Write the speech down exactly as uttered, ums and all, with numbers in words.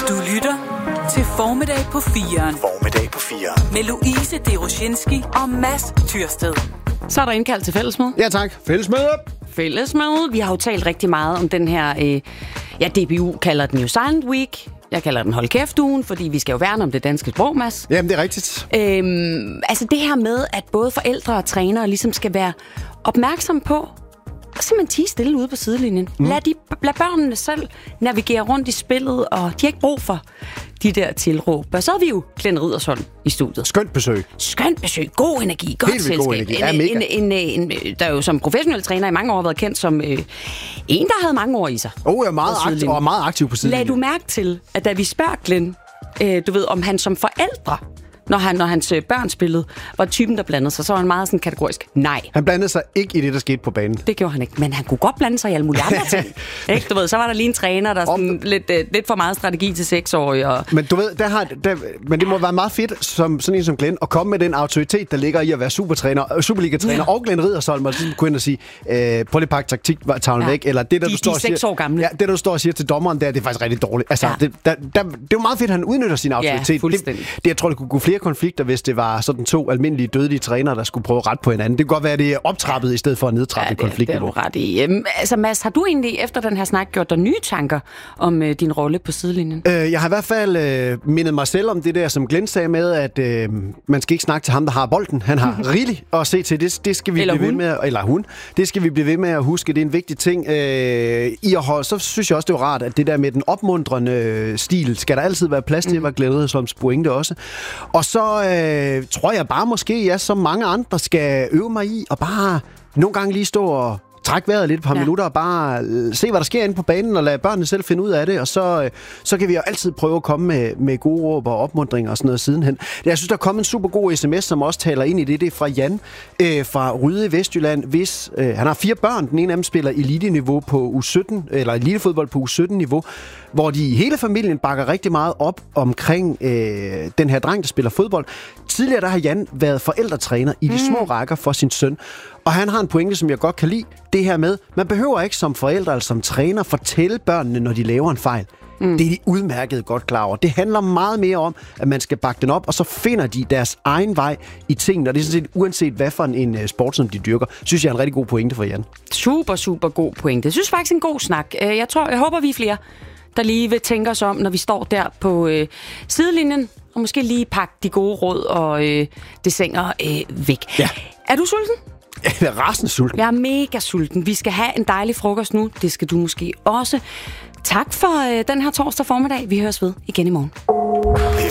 Du lytter til Formiddag på firen. Formiddag på firen. Med Louise Deroshinski og Mads Tyrsted. Så er der indkaldt til fællesmøde. Ja tak. Fællesmøde. Fællesmøde. Vi har jo talt rigtig meget om den her, øh, ja, D B U kalder den jo Silent Week. Jeg kalder den Hold Kæft-ugen, fordi vi skal jo værne om det danske sprog, Mads. Jamen, det er rigtigt. Øhm, altså det her med, at både forældre og trænere ligesom skal være opmærksom på, simpelthen tige stille ude på sidelinjen. Mm. Lad, de, lad børnene selv navigere rundt i spillet, og de har ikke brug for de der tilråb. Og så har vi jo Glenn Riddersholm i studiet. Skønt besøg. Skønt besøg. God energi. Godt Helt selskab. God energi. Ja, en, mega. en, en, en, der er jo som professionel træner i mange år har været kendt som øh, en, der havde mange år i sig. Oh, jeg er meget aktiv, og meget aktiv på sidelinjen. Lad du mærke til, at da vi spørger Glenn, øh, du ved, om han som forældre, Når, han, når hans børn spillede, var typen, der blandede sig, så var han meget sådan kategorisk nej. Han blandede sig ikke i det, der skete på banen. Det gjorde han ikke, men han kunne godt blande sig i alle mulige andre ting. Ikke? Du ved, så var der lige en træner, der sådan lidt, uh, lidt for meget strategi til seksårige. Og... Men du ved, der har, der, men det må være meget fedt, som sådan en som Glenn, at komme med den autoritet, der ligger i at være supertræner, Superliga-træner, ja. Og Glenn Riddersholm, og så kunne ind og sige, øh, prøv lige pakke taktiktavlen ja. væk, eller det, der de, du står de og siger, seks år gamle. Ja, det, der du står og siger til dommeren, der, det er faktisk rigtig dårligt. Altså, ja. det, der, der, det er jo meget fedt, at han udnytter sin autoritet. Ja, det, det, jeg tror, det kunne gå flere konflikter, hvis det var sådan to almindelige dødelige trænere, der skulle prøve ret på hinanden. Det kan godt være, at det er optrappet i stedet for at nedtrappe ja, konfliktniveau. Det er du ret i. Øhm, altså Mads, har du egentlig efter den her snak gjort dig nye tanker om øh, din rolle på sidelinjen? Øh, jeg har i hvert fald øh, mindet mig selv om det der, som Glenn sagde med, at øh, man skal ikke snakke til ham, der har bolden. Han har rigeligt at se til. Det, det skal vi eller blive hun. ved med, eller hun. Det skal vi blive ved med at huske. Det er en vigtig ting. Øh, i at holde, så synes jeg også, det er rart, at det der med den opmuntrende stil, skal der altid være plads til, var Glenn Riddersolms pointe også. Og så øh, tror jeg bare måske, jeg som mange andre skal øve mig i, og bare nogle gange lige stå og træk vejret lidt et par ja. minutter og bare se, hvad der sker inde på banen, og lade børnene selv finde ud af det, og så, så kan vi jo altid prøve at komme med, med gode råb og opmuntringer og sådan noget sidenhen. Jeg synes, der er kommet en super god sms, som også taler ind i det. Det er fra Jan øh, fra Ryde i Vestjylland. Hvis, øh, han har fire børn. Den ene af dem spiller elite-niveau på U sytten, eller elitefodbold på U sytten-niveau, hvor de hele familien bakker rigtig meget op omkring øh, den her dreng, der spiller fodbold. Tidligere der har Jan været forældretræner i de mm. små rækker for sin søn, og han har en pointe, som jeg godt kan lide. Det her med, man behøver ikke som forældre eller som træner fortælle børnene, når de laver en fejl. Mm. Det er de udmærket godt klar over. Det handler meget mere om, at man skal bakke den op, og så finder de deres egen vej i tingene. Og det er sådan set uanset, hvad for en sport, som de dyrker, synes jeg er en rigtig god pointe for Jan. Super, super god pointe. Jeg synes faktisk en god snak. Jeg tror, jeg håber, vi er flere, der lige vil tænke os om, når vi står der på øh, sidelinjen, og måske lige pakke de gode råd og øh, det sænger øh, væk. Ja. Er du sulten? Jeg er rasende sulten. Jeg er mega sulten. Vi skal have en dejlig frokost nu. Det skal du måske også. Tak for øh, den her torsdag formiddag. Vi høres ved igen i morgen.